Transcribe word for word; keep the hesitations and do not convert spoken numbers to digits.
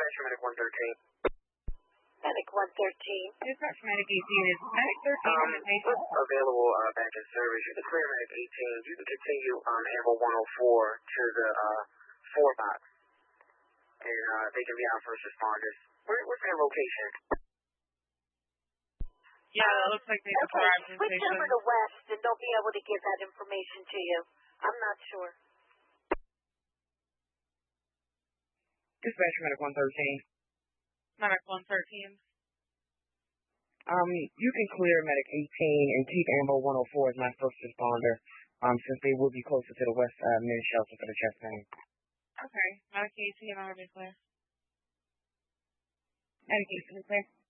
Dispatcher Medic one thirteen. Medic one thirteen. Dispatch Medic eighteen. Is Medic thirteen Um, on the patient? available uh, back in service. You can clear Medic eighteen. You can continue um, Amber one oh four to the uh, four box. And uh, they can be our first responders. Where, what's their location? Yeah, it looks like they just Okay, arrived in the switch station. over to West and they'll be able to give that information to you. I'm not sure. Dispatch Medic one thirteen. Medic one thirteen. Um, you can clear Medic eighteen and keep Amber one oh four as my first responder, um, since they will be closer to the West uh, Men's Shelter for the chest pain. Okay. Medic eighteen already clear. Medic eighteen clear.